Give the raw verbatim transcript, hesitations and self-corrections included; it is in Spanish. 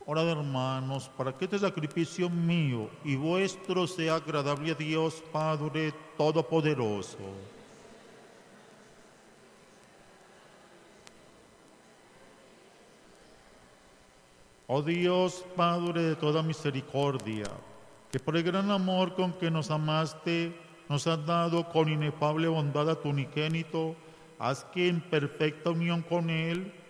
Orad, hermanos, para que este sacrificio mío y vuestro sea agradable a Dios Padre Todopoderoso. Oh Dios, Padre de toda misericordia, que por el gran amor con que nos amaste, nos has dado con inefable bondad a tu unigénito, haz que en perfecta unión con él